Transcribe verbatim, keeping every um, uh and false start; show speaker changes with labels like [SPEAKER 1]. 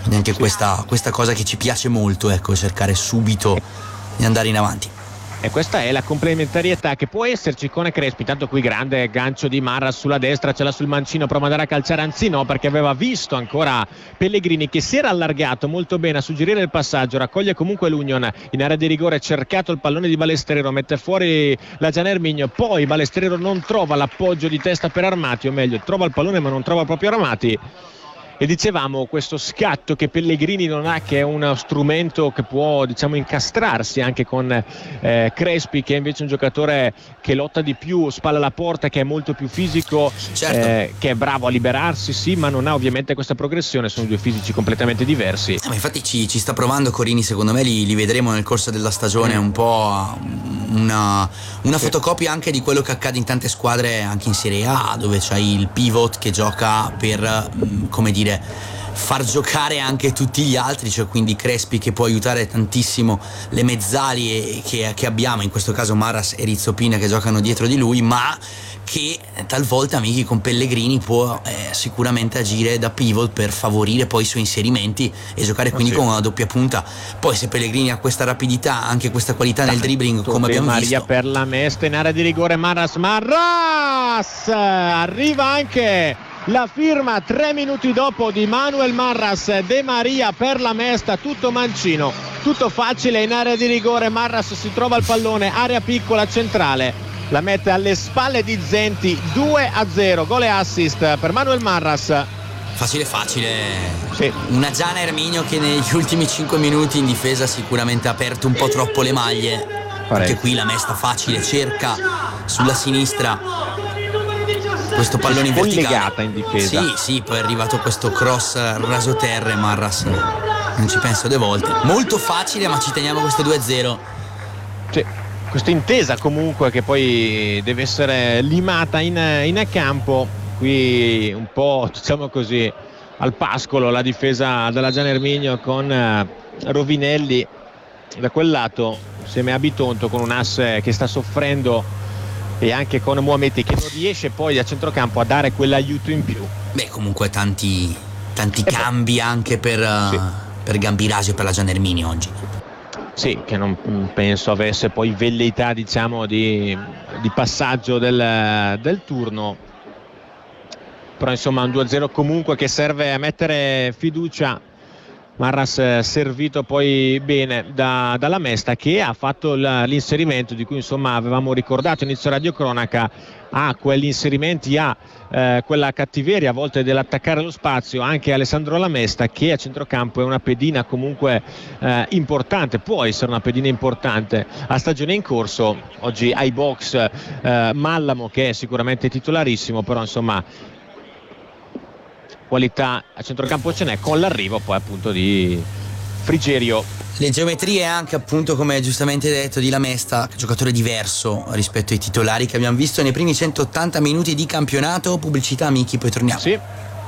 [SPEAKER 1] Quindi anche questa, questa cosa che ci piace molto, ecco, cercare subito di andare in avanti.
[SPEAKER 2] E questa è la complementarietà che può esserci con Crespi. Tanto qui grande gancio di Marras sulla destra, ce l'ha sul mancino, prova ad andare a calciare, anzi no, perché aveva visto ancora Pellegrini che si era allargato molto bene a suggerire il passaggio, raccoglie comunque l'Union in area di rigore, cercato il pallone di Balestrero, mette fuori la Gianermigno, poi Balestrero non trova l'appoggio di testa per Armati, o meglio trova il pallone ma non trova proprio Armati. E dicevamo questo scatto che Pellegrini non ha, che è uno strumento che può, diciamo, incastrarsi anche con eh, Crespi, che è invece un giocatore che lotta di più, spalla alla porta, che è molto più fisico,
[SPEAKER 1] certo.
[SPEAKER 2] eh, che è bravo a liberarsi, sì, ma non ha ovviamente questa progressione, sono due fisici completamente diversi.
[SPEAKER 1] Eh, ma infatti ci, ci sta provando Corini, secondo me li, li vedremo nel corso della stagione, un po' una, una
[SPEAKER 2] sì.
[SPEAKER 1] fotocopia anche di quello che accade in tante squadre anche in Serie A, dove c'hai il pivot che gioca per, come dire, far giocare anche tutti gli altri, cioè quindi Crespi che può aiutare tantissimo le mezzali che, che abbiamo, in questo caso Marras e Rizzopina che giocano dietro di lui, ma che talvolta amici con Pellegrini può eh, sicuramente agire da pivot per favorire poi i suoi inserimenti e giocare quindi oh, sì. con una doppia punta. Poi se Pellegrini ha questa rapidità, anche questa qualità nel dribbling, come abbiamo
[SPEAKER 2] Maria
[SPEAKER 1] visto,
[SPEAKER 2] per la Mesta in area di rigore, Marras Marras arriva anche la firma tre minuti dopo di Manuel Marras, De Maria per la Mesta, tutto mancino, tutto facile in area di rigore. Marras si trova il pallone, area piccola centrale, la mette alle spalle di Zenti, due a zero, gol e assist per Manuel Marras.
[SPEAKER 1] Facile facile,
[SPEAKER 2] sì.
[SPEAKER 1] Una Giana Erminio che negli ultimi cinque minuti in difesa sicuramente ha aperto un po' troppo le maglie, perché qui la Mesta facile cerca sulla sinistra questo pallone in verticale,
[SPEAKER 2] in difesa.
[SPEAKER 1] Sì, sì, poi è arrivato questo cross rasoterra e Marras non ci penso due volte. Molto facile, ma ci teniamo questo due a zero.
[SPEAKER 2] Sì, questa intesa comunque che poi deve essere limata in, in campo. Qui un po', diciamo così, al pascolo la difesa della Gianermigno con uh, Rovinelli da quel lato insieme a Bitonto, con un asse che sta soffrendo, e anche con Muameti che non riesce poi a centrocampo a dare quell'aiuto in più.
[SPEAKER 1] Beh, comunque tanti, tanti cambi anche per, sì. per Gambirasio e per la Gianermini oggi.
[SPEAKER 2] Sì, che non penso avesse poi velleità, diciamo, di, di passaggio del, del turno. Però insomma un due a zero comunque che serve a mettere fiducia. Marras servito poi bene da, dalla Mesta, che ha fatto l'inserimento di cui insomma avevamo ricordato inizio radiocronaca. Ha quegli inserimenti, ha eh, quella cattiveria a volte dell'attaccare lo spazio, anche Alessandro La Mesta, che a centrocampo è una pedina comunque eh, importante, può essere una pedina importante a stagione in corso. Oggi ai box eh, Mallamo, che è sicuramente titolarissimo, però insomma qualità a centrocampo ce n'è, con l'arrivo poi appunto di Frigerio.
[SPEAKER 1] Le geometrie anche, appunto, come giustamente detto, di La Mesta, giocatore diverso rispetto ai titolari che abbiamo visto nei primi centottanta minuti di campionato. Pubblicità, amici, poi torniamo.
[SPEAKER 2] Sì.